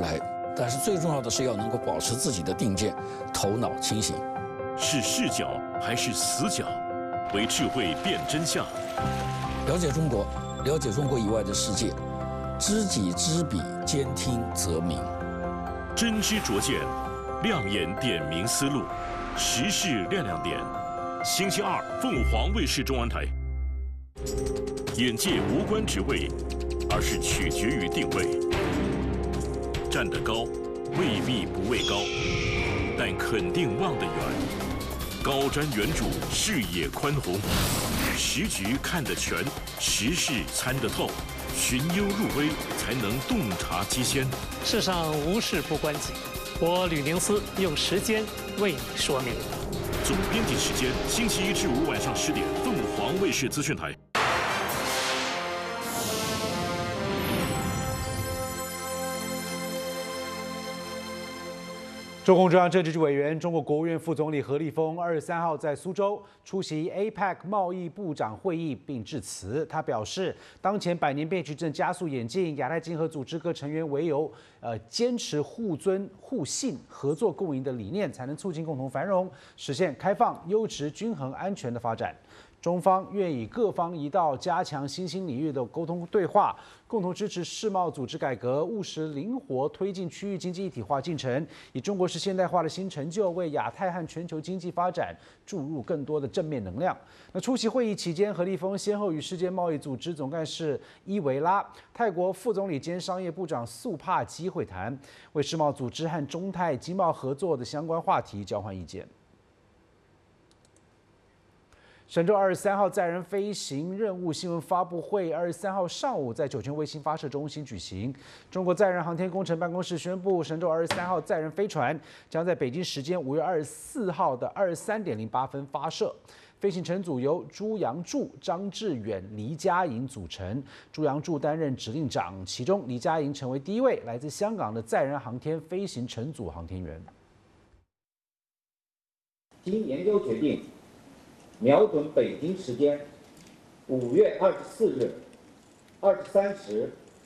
来，但是最重要的是要能够保持自己的定见，头脑清醒。 是视角还是死角？为智慧辨真相。 了解中国，了解中国以外的世界，知己知彼，兼听则明。 真知灼见，亮眼点明思路，时事亮亮点。星期二，凤凰卫视中文台。眼界无关职位，而是取决于定位。站得高，未必不畏高，但肯定望得远。高瞻远瞩，视野宽宏，时局看得全，时事参得透，寻幽入微，才能洞察机先。 世上无事不关己，我吕宁思用时间为你说明。 总编辑时间：星期一至五晚上10点，凤凰卫视资讯台。 中共中央政治局委员、中国国务院副总理何立峰23号在苏州出席 APEC 贸易部长会议并致辞。他表示，当前百年变局正加速演进，亚太经合组织各成员唯有坚持互尊、互信、合作共赢的理念，才能促进共同繁荣，实现开放、优质、均衡、安全的发展。中方愿以各方一道，加强新兴领域的沟通对话，共同支持世贸组织改革，务实灵活推进区域经济一体化进程，以中国式现代化的新成就，为亚太和全球经济发展注入更多的正面能量。那出席会议期间，何立峰先后与世界贸易组织总干事伊维拉、泰国副总理兼商业部长素帕基会谈，为世贸组织和中泰经贸合作的相关话题交换意见。神舟23号载人飞行任务新闻发布会23号上午在酒泉卫星发射中心举行。中国载人航天工程办公室宣布，神舟23号载人飞船将在北京时间5月24号的23点08分发射。飞行乘组由朱杨柱、张志远、黎佳莹组成，朱杨柱担任指令长，其中黎佳莹成为第一位来自香港的载人航天飞行乘组航天员。 经研究决定，瞄准北京时间5月24日23时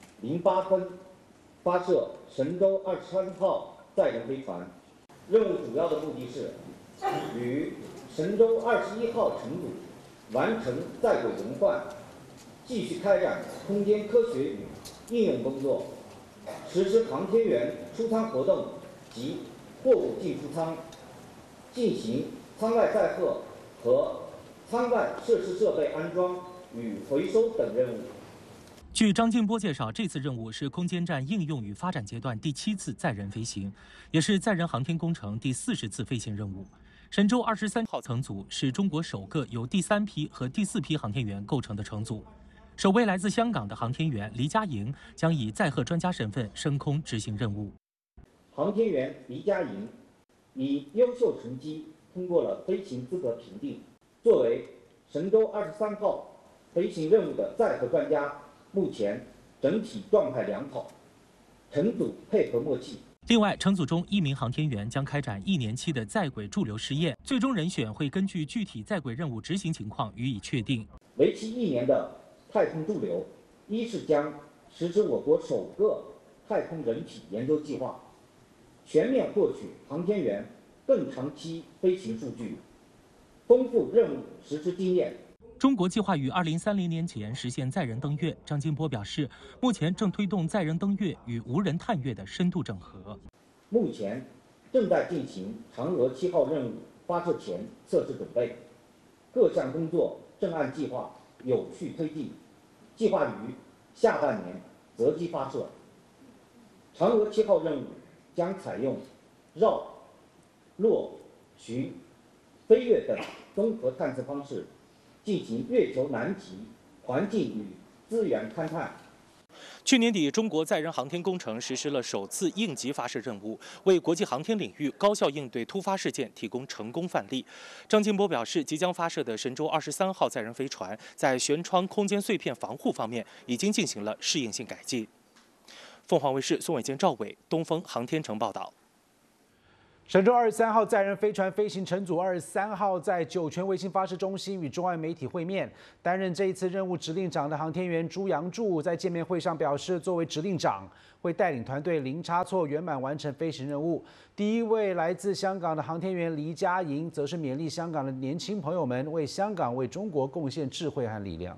08分发射神舟23号载人飞船。任务主要的目的是与神舟21号乘组完成在轨轮换，继续开展空间科学与应用工作，实施航天员出舱活动及货物进出舱，进行舱外载荷和舱外设施设备安装与回收等任务。 据张金波介绍，这次任务是空间站应用与发展阶段第7次载人飞行，也是载人航天工程第40次飞行任务。神舟23号乘组是中国首个由第3批和第4批航天员构成的乘组。首位来自香港的航天员黎佳莹将以载荷专家身份升空执行任务。 航天员黎佳莹以优秀成绩通过了飞行资格评定。作为神舟23号飞行任务的载荷专家，目前整体状态良好，乘组配合默契。 另外，乘组中1名航天员将开展1年期的在轨驻留试验，最终人选会根据具体在轨任务执行情况予以确定。 为期1年的太空驻留，一是将实施我国首个太空人体研究计划，全面获取航天员更长期飞行数据，丰富任务实施经验。 中国计划于2030年前实现载人登月。张金波表示，目前正推动载人登月与无人探月的深度整合。 目前正在进行嫦娥7号任务发射前测试准备，各项工作正按计划有序推进，计划于下半年择机发射。嫦娥7号任务将采用绕、落、巡、飞跃等综合探测方式，进行月球南极环境与资源勘探。 去年底，中国载人航天工程实施了首次应急发射任务，为国际航天领域高效应对突发事件提供成功范例。张金波表示，即将发射的神舟23号载人飞船在舷窗空间碎片防护方面已经进行了适应性改进。凤凰卫视宋伟坚、赵伟，东风航天城报道。 神舟23号载人飞船飞行乘组23号在酒泉卫星发射中心与中外媒体会面。担任这一次任务指令长的航天员朱杨柱在见面会上表示，作为指令长，会带领团队零差错圆满完成飞行任务。第一位来自香港的航天员黎佳莹，则是勉励香港的年轻朋友们为香港、为中国贡献智慧和力量。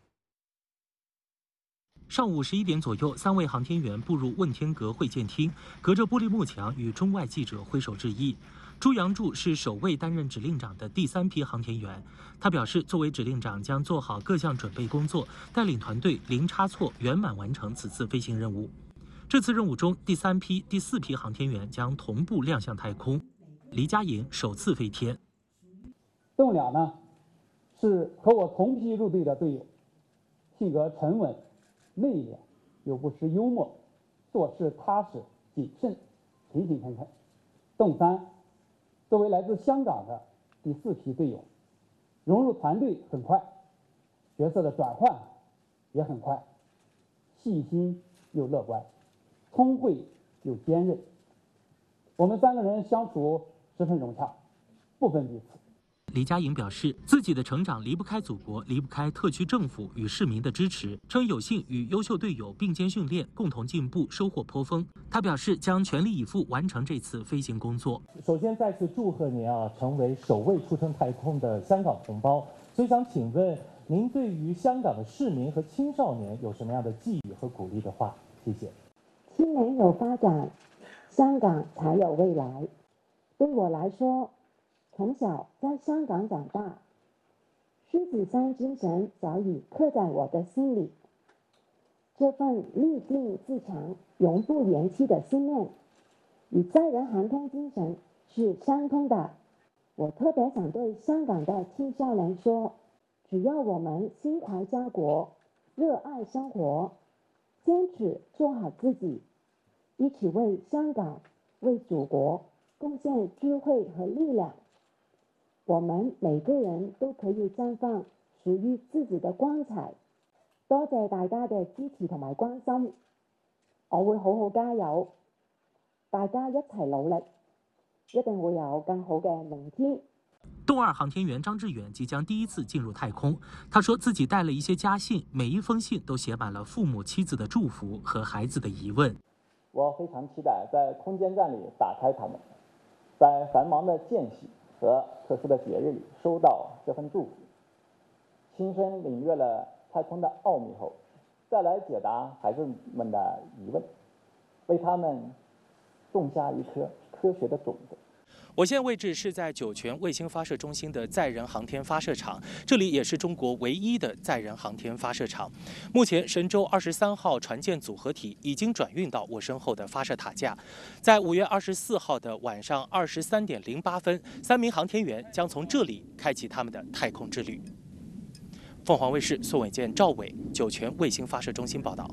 上午11点左右，3位航天员步入问天阁会见厅，隔着玻璃幕墙与中外记者挥手致意。朱杨柱是首位担任指令长的第3批航天员，他表示，作为指令长将做好各项准备工作，带领团队零差错圆满完成此次飞行任务。这次任务中，第3批、第4批航天员将同步亮相太空。黎佳莹首次飞天。 邓俩呢，是和我同批入队的队友，性格沉稳、内敛，又不失幽默，做事踏实谨慎，勤勤恳恳。邓三作为来自香港的第4批队友，融入团队很快，角色的转换也很快，细心又乐观，聪慧又坚韧。我们3个人相处十分融洽，不分彼此。 黎佳莹表示，自己的成长离不开祖国，离不开特区政府与市民的支持，称有幸与优秀队友并肩训练，共同进步，收获颇丰。他表示将全力以赴完成这次飞行工作。 首先再次祝贺您成为首位出征太空的香港同胞。所以想请问您对于香港的市民和青少年有什么样的寄语和鼓励的话？谢谢。 青年有发展，香港才有未来。对我来说，从小在香港长大，狮子山精神早已刻在我的心里。这份立定自强、永不言弃的信念，与载人航天精神是相通的。我特别想对香港的青少年说，只要我们心怀家国，热爱生活，坚持做好自己，一起为香港、为祖国贡献智慧和力量，我們每個人都可以綻放屬於自己的光彩。多謝大家嘅支持同埋關心，我會好好加油，大家一齊努力，一定會有更好嘅明天。 动2航天员张志远即将第1次进入太空，他说自己带了一些家信，每一封信都写满了父母、妻子的祝福和孩子的疑问。 我非常期待在空间站里打开它们，在繁忙的间隙和特殊的节日里收到这份祝福，亲身领略了太空的奥秘后，再来解答孩子们的疑问，为他们种下一颗科学的种子。 我现在位置是在酒泉卫星发射中心的载人航天发射场，这里也是中国唯一的载人航天发射场。目前，神舟23号船舰组合体已经转运到我身后的发射塔架。在5月24号的晚上23点08分，3名航天员将从这里开启他们的太空之旅。凤凰卫视宋伟健、赵伟，酒泉卫星发射中心报道。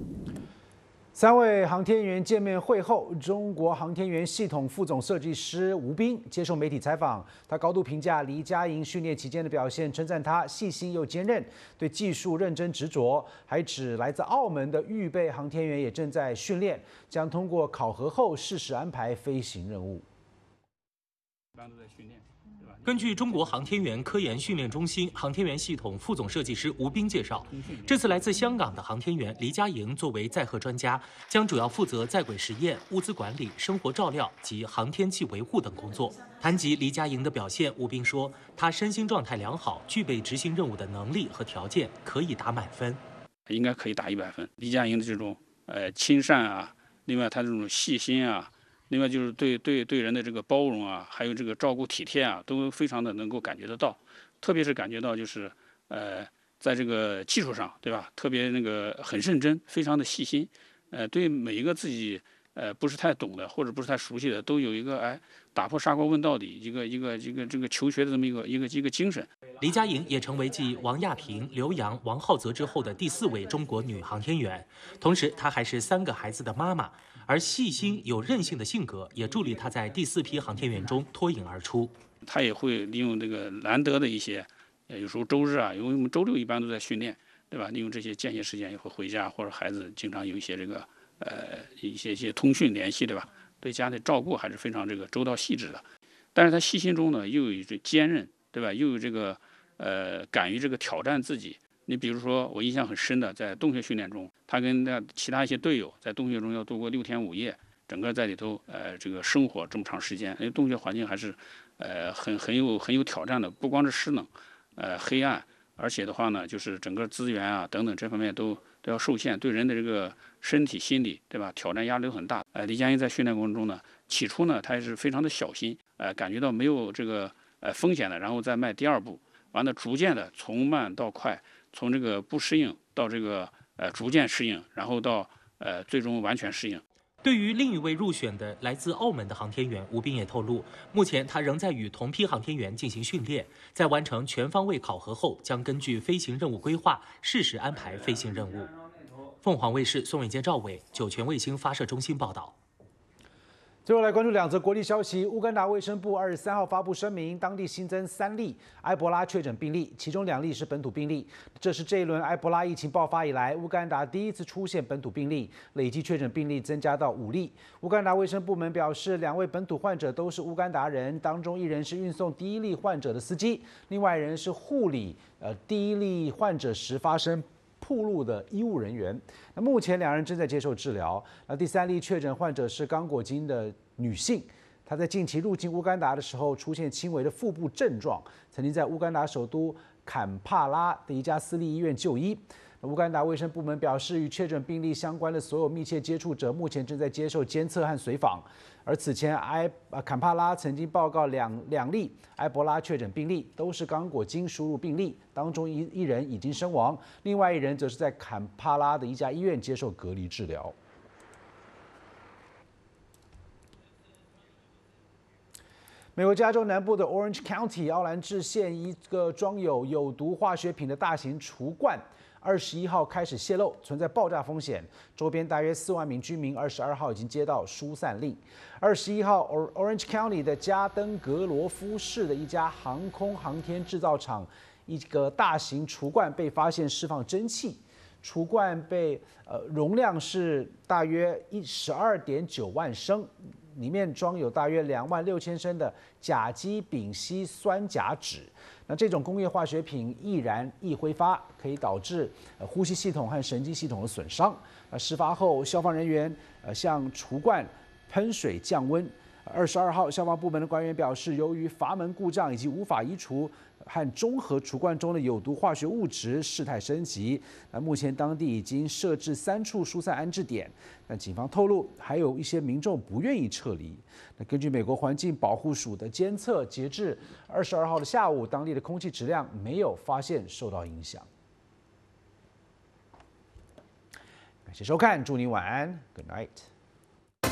3位航天员见面会后，中国航天员系统副总设计师吴斌接受媒体采访，他高度评价黎佳莹训练期间的表现，称赞她细心又坚韧，对技术认真执着，还指来自澳门的预备航天员也正在训练，将通过考核后适时安排飞行任务。 一般都在训练。 根据中国航天员科研训练中心航天员系统副总设计师吴斌介绍，这次来自香港的航天员黎佳莹作为载荷专家，将主要负责在轨实验、物资管理、生活照料及航天器维护等工作。谈及黎佳莹的表现，吴斌说，她身心状态良好，具备执行任务的能力和条件，可以打满分。 应该可以打100分。黎佳莹的这种亲善啊，另外她这种细心啊。另外就是对人的这个包容啊，还有这个照顾体贴啊，都非常的能够感觉得到。特别是感觉到就是在这个技术上，对吧？特别那个很认真，非常的细心。对每一个自己不是太懂的或者不是太熟悉的，都有一个打破砂锅问到底一个求学的这么一个精神。 黎佳莹也成为继王亚平、刘洋、王浩泽之后的第4位中国女航天员，同时她还是3个孩子的妈妈。而细心有韧性的性格也助力他在第4批航天员中脱颖而出。 他也会利用这个难得的一些，有时候周日啊，因为我们周6一般都在训练，对吧？利用这些间歇时间也会回家，或者孩子经常有一些这个一些通讯联系，对吧？ 对家的照顾还是非常这个周到细致的。但是他细心中呢，又有这坚韧，对吧？又有这个敢于这个挑战自己。你比如说，我印象很深的，在洞穴训练中，他跟其他一些队友在洞穴中要度过6天5夜，整个在里头这个生活这么长时间，因为洞穴环境还是很有挑战的，不光是湿冷，黑暗，而且的话呢，就是整个资源啊等等这方面都要受限，对人的这个身体心理，对吧？挑战压力都很大。李佳英在训练过程中呢，起初呢，他也是非常的小心，感觉到没有这个风险的，然后再迈第2步，完了逐渐的从慢到快，从这个不适应到这个逐渐适应，然后到最终完全适应。 对于另一位入选的来自澳门的航天员吴斌也透露，目前他仍在与同批航天员进行训练，在完成全方位考核后，将根据飞行任务规划适时安排飞行任务。凤凰卫视宋伟坚、赵伟，酒泉卫星发射中心报道。 最后来关注2则国际消息。乌干达卫生部23号发布声明，当地新增3例埃博拉确诊病例，其中2例是本土病例。这是这一轮埃博拉疫情爆发以来，乌干达第一次出现本土病例，累计确诊病例增加到5例。乌干达卫生部门表示，2位本土患者都是乌干达人，当中1人是运送第1例患者的司机，另外1人是护理第1例患者时发生暴露的医务人员。那目前2人正在接受治疗。那第3例确诊患者是刚果金的女性，她在近期入境乌干达的时候出现轻微的腹部症状，曾经在乌干达首都坎帕拉的一家私立医院就医。乌干达卫生部门表示，与确诊病例相关的所有密切接触者目前正在接受监测和随访。而此前坎帕拉曾经报告两例埃博拉确诊病例，都是刚果金输入病例，当中一人已经身亡，另外1人则是在坎帕拉的一家医院接受隔离治疗。美国加州南部的 Orange County 奥兰治县一个装有毒化学品的大型厨罐，21号开始泄漏，存在爆炸风险。周边大约4万名居民22号已经接到疏散令。21号 ，Orange County 的加登格罗夫市的一家航空航天制造厂，一个大型厨罐被发现释放蒸汽。厨罐被容量是大约12.9万升。里面装有大约26000升的甲基丙烯酸甲酯。那这种工业化学品易燃易挥发，可以导致呼吸系统和神经系统的损伤。事发后，消防人员向厨罐喷水降温。22号，消防部门的官员表示，由于阀门故障以及无法移除和中和厨罐中的有毒化学物质，事态升级。目前当地已经设置3处疏散安置点，但警方透露，还有一些民众不愿意撤离。根据美国环境保护署的监测，截至22号的下午，当地的空气质量没有发现受到影响。感谢收看，祝您晚安 ，Good night。